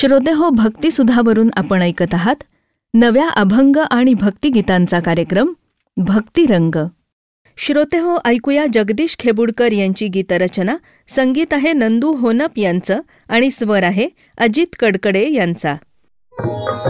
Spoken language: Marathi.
श्रोतेहो, भक्तिसुधावरून आपण ऐकत आहात नव्या अभंग आणि भक्तिगीतांचा कार्यक्रम भक्तिरंग. श्रोतेहो, ऐकूया जगदीश खेबुडकर यांची गीतरचना. संगीत आहे नंदू होनप यांचं आणि स्वर आहे अजित कडकडे यांचा.